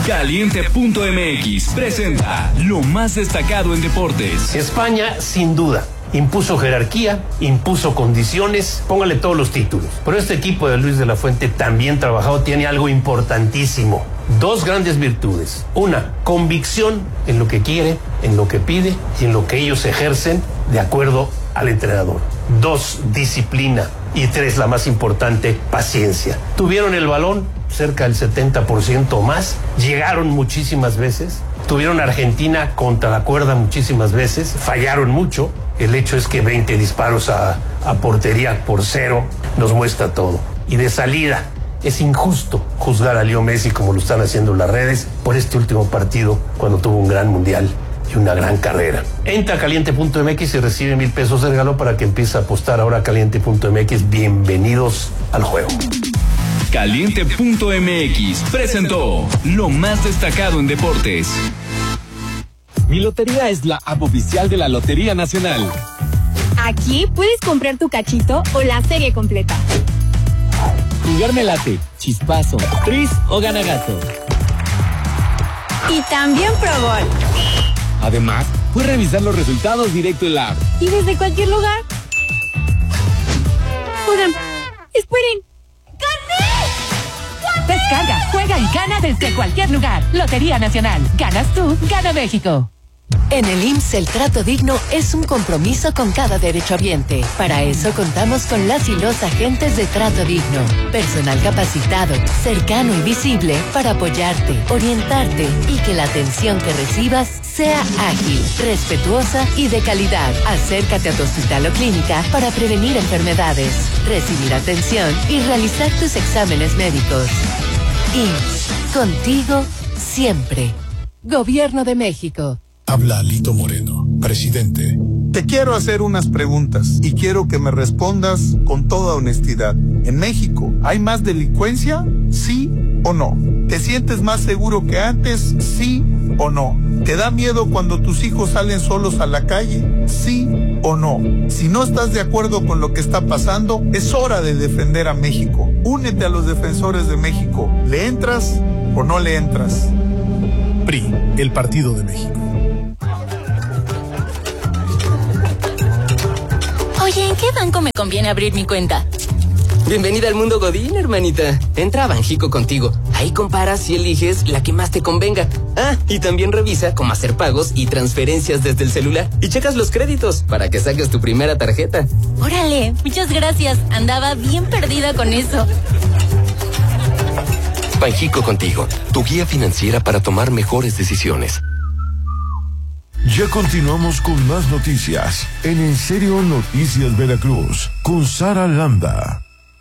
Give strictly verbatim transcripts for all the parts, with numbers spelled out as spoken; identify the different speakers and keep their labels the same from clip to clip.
Speaker 1: Caliente punto M X presenta lo más destacado en deportes.
Speaker 2: España, sin duda, impuso jerarquía, impuso condiciones, póngale todos los títulos. Pero este equipo de Luis de la Fuente, también trabajado, tiene algo importantísimo. Dos grandes virtudes. Una, convicción en lo que quiere, en lo que pide y en lo que ellos ejercen de acuerdo al entrenador. Dos, disciplina. Y tres, la más importante, paciencia. Tuvieron el balón cerca del setenta por ciento más, llegaron muchísimas veces, tuvieron a Argentina contra la cuerda muchísimas veces, fallaron mucho. El hecho es que veinte disparos a, a portería por cero nos muestra todo. Y de salida, es injusto juzgar a Leo Messi como lo están haciendo las redes por este último partido cuando tuvo un gran mundial y una gran carrera. Entra a Caliente punto M X y recibe mil pesos de regalo para que empiece a apostar ahora a Caliente punto M X. Bienvenidos al juego.
Speaker 1: Caliente punto M X presentó lo más destacado en deportes.
Speaker 3: Mi Lotería es la app oficial de la Lotería Nacional.
Speaker 4: Aquí puedes comprar tu cachito o la serie completa.
Speaker 3: Jugar me late, chispazo, tris o ganagato.
Speaker 4: Y también Pro Gol.
Speaker 3: Además, puedes revisar los resultados directo en la app.
Speaker 4: Y desde cualquier lugar. Oigan, esperen. ¡Gané!
Speaker 5: Descarga, juega y gana desde cualquier lugar. Lotería Nacional. Ganas tú, gana México.
Speaker 6: En el I M S S el trato digno es un compromiso con cada derechohabiente. Para eso contamos con las y los agentes de Trato Digno. Personal capacitado, cercano y visible para apoyarte, orientarte y que la atención que recibas sea ágil, respetuosa y de calidad. Acércate a tu hospital o clínica para prevenir enfermedades, recibir atención y realizar tus exámenes médicos. I M S S, contigo siempre. Gobierno de México.
Speaker 7: Habla Alito Moreno, presidente.
Speaker 8: Te quiero hacer unas preguntas y quiero que me respondas con toda honestidad. ¿En México hay más delincuencia? ¿Sí o no? ¿Te sientes más seguro que antes? ¿Sí o no? ¿Te da miedo cuando tus hijos salen solos a la calle? ¿Sí o no? Si no estás de acuerdo con lo que está pasando, es hora de defender a México. Únete a los defensores de México. ¿Le entras o no le entras?
Speaker 7: P R I, el Partido de México.
Speaker 5: Oye, ¿en qué banco me conviene abrir mi cuenta?
Speaker 9: Bienvenida al mundo Godín, hermanita. Entra a Banjico Contigo. Ahí comparas y eliges la que más te convenga. Ah, y también revisa cómo hacer pagos y transferencias desde el celular. Y checas los créditos para que saques tu primera tarjeta.
Speaker 5: Órale, muchas gracias. Andaba bien perdida con eso.
Speaker 10: Banjico Contigo, tu guía financiera para tomar mejores decisiones.
Speaker 11: Ya continuamos con más noticias en En Serio Noticias Veracruz con Sara Landa.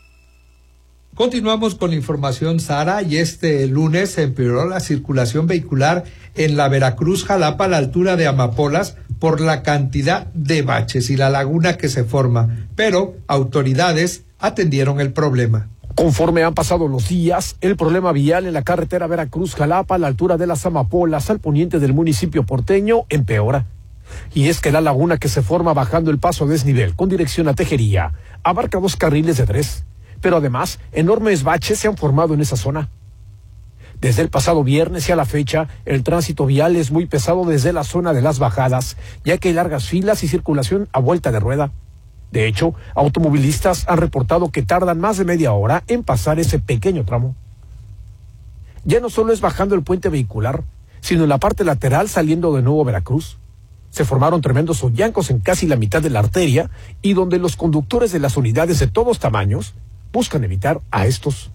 Speaker 12: Continuamos con la información, Sara, y este lunes se empeoró la circulación vehicular en la Veracruz-Jalapa a la altura de Amapolas por la cantidad de baches y la laguna que se forma, pero autoridades atendieron el problema.
Speaker 13: Conforme han pasado los días, el problema vial en la carretera Veracruz-Jalapa a la altura de las Amapolas al poniente del municipio porteño empeora. Y es que la laguna que se forma bajando el paso a desnivel con dirección a Tejería abarca dos carriles de tres, pero además enormes baches se han formado en esa zona. Desde el pasado viernes y a la fecha, el tránsito vial es muy pesado desde la zona de las bajadas, ya que hay largas filas y circulación a vuelta de rueda. De hecho, automovilistas han reportado que tardan más de media hora en pasar ese pequeño tramo. Ya no solo es bajando el puente vehicular, sino en la parte lateral saliendo de Nuevo Veracruz. Se formaron tremendos hoyancos en casi la mitad de la arteria y donde los conductores de las unidades de todos tamaños buscan evitar a estos.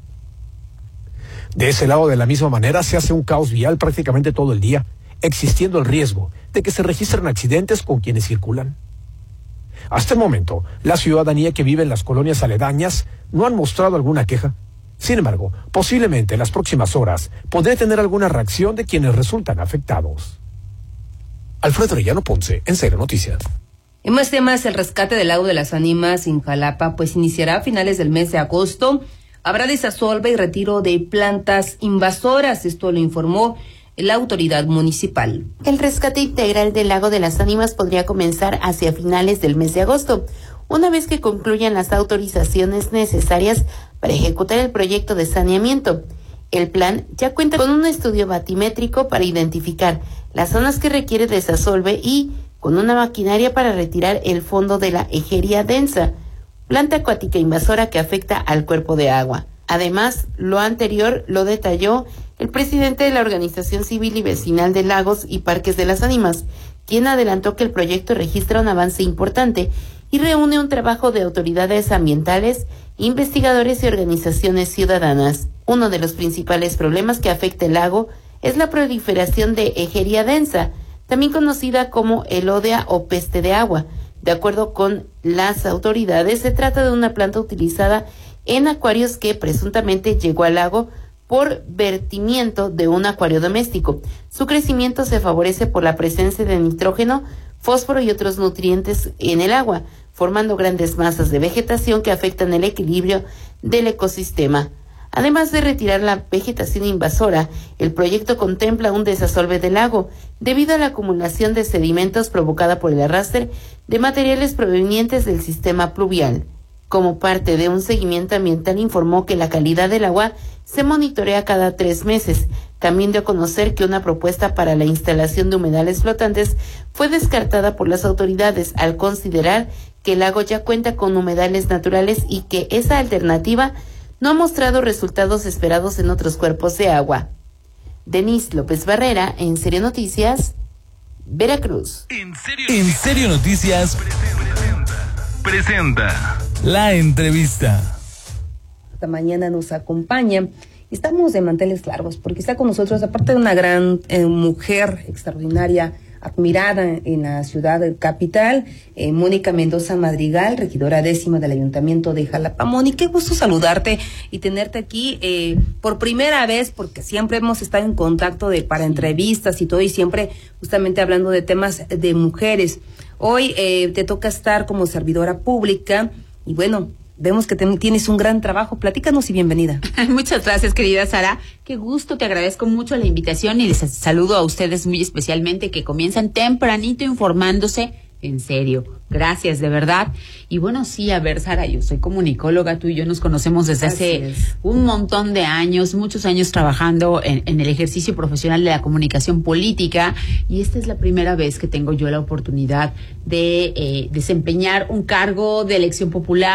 Speaker 13: De ese lado, de la misma manera, se hace un caos vial prácticamente todo el día, existiendo el riesgo de que se registren accidentes con quienes circulan. Hasta el momento, la ciudadanía que vive en las colonias aledañas no han mostrado alguna queja. Sin embargo, posiblemente en las próximas horas podré tener alguna reacción de quienes resultan afectados. Alfredo Arellano Ponce, En Serio Noticias.
Speaker 14: En más temas, el rescate del lago de las Ánimas en Jalapa pues iniciará a finales del mes de agosto. Habrá desasolve y retiro de plantas invasoras, esto lo informó la autoridad municipal.
Speaker 15: El rescate integral del lago de las Ánimas podría comenzar hacia finales del mes de agosto, una vez que concluyan las autorizaciones necesarias para ejecutar el proyecto de saneamiento. El plan ya cuenta con un estudio batimétrico para identificar las zonas que requiere desasolve y con una maquinaria para retirar el fondo de la egeria densa, planta acuática invasora que afecta al cuerpo de agua. Además, lo anterior lo detalló el presidente de la Organización Civil y Vecinal de Lagos y Parques de las Ánimas, quien adelantó que el proyecto registra un avance importante y reúne un trabajo de autoridades ambientales, investigadores y organizaciones ciudadanas. Uno de los principales problemas que afecta el lago es la proliferación de egeria densa, también conocida como elodea o peste de agua. De acuerdo con las autoridades, se trata de una planta utilizada en acuarios que presuntamente llegó al lago por vertimiento de un acuario doméstico. Su crecimiento se favorece por la presencia de nitrógeno, fósforo y otros nutrientes en el agua, formando grandes masas de vegetación que afectan el equilibrio del ecosistema. Además de retirar la vegetación invasora, el proyecto contempla un desasolve del lago debido a la acumulación de sedimentos provocada por el arrastre de materiales provenientes del sistema pluvial. Como parte de un seguimiento ambiental, informó que la calidad del agua se monitorea cada tres meses. También dio a conocer que una propuesta para la instalación de humedales flotantes fue descartada por las autoridades al considerar que el lago ya cuenta con humedales naturales y que esa alternativa no ha mostrado resultados esperados en otros cuerpos de agua. Denise López Barrera, En Serio Noticias, Veracruz.
Speaker 1: En Serio, en Serio Noticias presenta, presenta la entrevista.
Speaker 14: Esta mañana nos acompaña. Estamos de manteles largos porque está con nosotros, aparte de una gran eh, mujer extraordinaria, admirada en la ciudad capital, eh, Mónica Mendoza Madrigal, regidora décima del Ayuntamiento de Jalapa. Mónica, qué gusto saludarte y tenerte aquí eh, por primera vez, porque siempre hemos estado en contacto de para entrevistas y todo, y siempre justamente hablando de temas de mujeres. Hoy eh, te toca estar como servidora pública y bueno, vemos que te, tienes un gran trabajo. Platícanos y bienvenida.
Speaker 16: Muchas gracias, querida Sara. Qué gusto, te agradezco mucho la invitación y les saludo a ustedes muy especialmente que comienzan tempranito informándose. En serio, gracias, de verdad. Y bueno, sí, a ver, Sara, yo soy comunicóloga, tú y yo nos conocemos desde
Speaker 14: Así
Speaker 16: hace
Speaker 14: es.
Speaker 16: un montón de años, muchos años trabajando en, en el ejercicio profesional de la comunicación política, y esta es la primera vez que tengo yo la oportunidad de eh, desempeñar un cargo de elección popular.